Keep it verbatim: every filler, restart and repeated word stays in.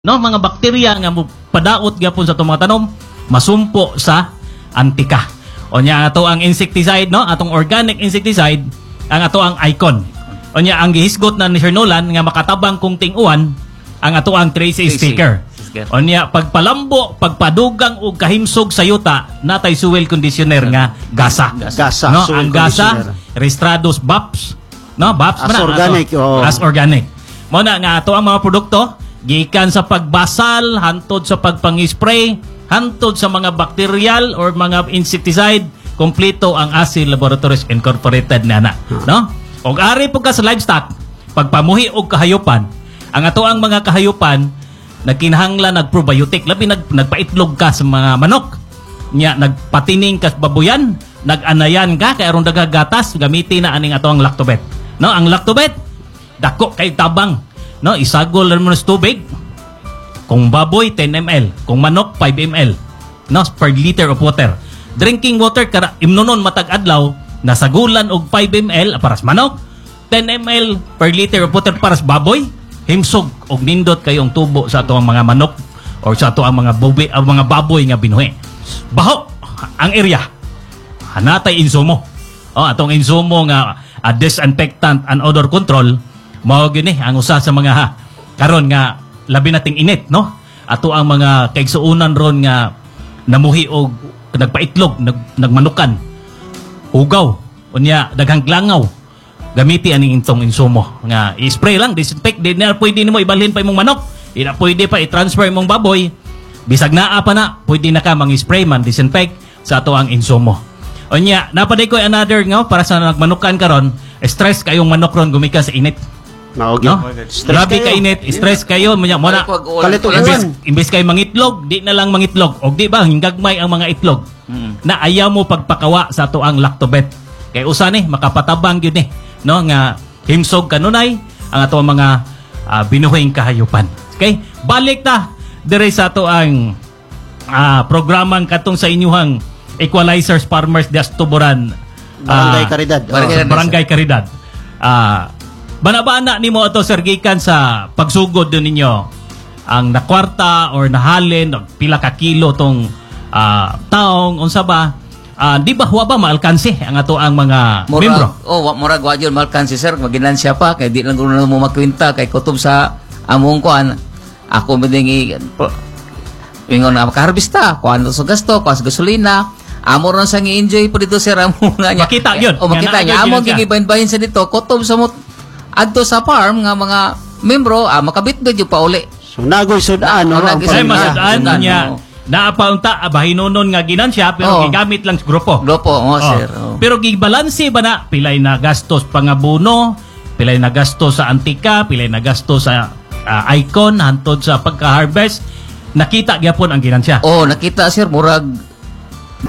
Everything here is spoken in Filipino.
No, mga bakterya nga mo padaot gyapon sa itong mga tanom, masumpo sa antika. O nya ato ang insecticide, no? Atong organic insecticide, ang ato ang icon. O nya ang gihisgot na ni Sir Nolan nga makatabang kung ting-uwan, ang ato ang tracy sticker. O nya pagpalambo, pagpadugang og kahimsog sa yuta, natay soil conditioner nga gasa. Gasa. No, ang gasa, Restrados B A P S, no? B A P S As man, organic, ato, oo. As organic. Mo na nga ato ang mga produkto gikan sa pagbasal, hantod sa pagpang-spray, hantod sa mga bacterial or mga insecticide, kompleto ang Asil Laboratories Incorporated na na. No? Og ari po ka sa livestock, pagpamuhi og kahayupan, ang ato ang mga kahayupan, nagkinahanglan nag-probiotic, labi nag, nagpaitlog ka sa mga manok, nya nagpatining ka sa babuyan, nag-anayan ka, kay aron dagagatas, gamitin na aning ato ang lactobet. No? Ang lactobet, dako kay tabang. No, isagol lang mo sa tubig. Kung baboy, ten milliliters. Kung manok, five milliliters. No, per liter of water. Drinking water, kara, imnonon matag adlaw, nasagulan og five milliliters para sa manok, ten milliliters per liter of water para sa baboy, himsog og nindot kayong tubo sa ato ang mga manok or sa ato ang mga baboy, ang mga baboy nga binuhi. Baho ang area. Hanatay insumo. Oh, atong insumo nga uh, disinfectant and odor control. Mao gini ang usa sa mga karon nga labi nating init, no? Ato ang mga kaigsuunan ron nga namuhi og nagpaitlog, nag, nagmanukan. Ugaw, unya daghang glangaw. Gamiti aning intong insumo nga i-spray lang, disinfect, di na pwede nimo ibalhin pa imong manok. Di na pwede pa i-transfer imong baboy. Bisag naa pa na, pwede na ka mang-spray man, disinfect sa ato ang insumo. Unya, napaday ko another nga para sa nagmanukan karon, stress kayong manok ron gumikan sa init. No? No? Grabe ka init, stress kayo, mo na imbes, imbes kayo mangitlog, di na lang mangitlog. O di ba, hinggagmay ang mga itlog. Mm. Na ayaw mo pagpakawa sa ato ang lactobet. Kay usa ni makapatabang gyud ni, no, nga himsog kanunay ang ato mga uh, binuhing kahayupan. Okay? Balik ta dire sa ato ang uh, programang katong sa inyuhang Equalizers Farmers Dias Tuburan, Barangay Caridad. Uh, Barangay, Barangay Caridad. Ah, uh, Banabana ni mo ito, sir, gikan sa pagsugod din ninyo ang nakwarta or nahalin o pila ka kilo tong uh, taong unsa ba, uh, di ba huwa ba maalkansi ang ato ang mga murag, membro? Oh, murag wa jud maalkansi, sir, maginansya pa kay di lang kuno mo makwenta kay kutob sa among kuan. Ako medingi ingon na makaharbista, kuan sa gasto, kuan sa gasolina. Amo ron sa ngi-enjoy po dito, sir, amo nga niya. Makita yun. O makita niya, amo gigibahin-bahin sa dito, kutob sa mo adto sa farm nga mga membro, ah, makabitbit yung pauli. So, nagoy sudaan, no? Na, Ang Ay, pamilya. masudaan niya. Naapaunta, abahinonon nga ginansya, pero Oh. gigamit lang sa grupo. Grupo, oh, Oh. sir. Oh. Pero gibalanse ba na? Pilay na gastos pangabuno, pilay na gastos sa antika, pilay na gastos sa uh, icon, hantod sa pagka-harvest. Nakita gyapon ang ginansya. Oh, nakita, sir, murag